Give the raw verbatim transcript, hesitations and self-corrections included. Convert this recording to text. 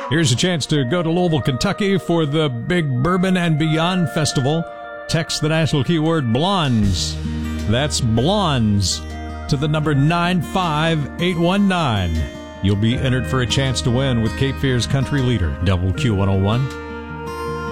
Here's a chance to go to Louisville, Kentucky for the Big Bourbon and Beyond Festival. Text the national keyword blondes. That's blondes to the number nine five eight one nine. You'll be entered for a chance to win with Cape Fear's country leader, W Q one oh one.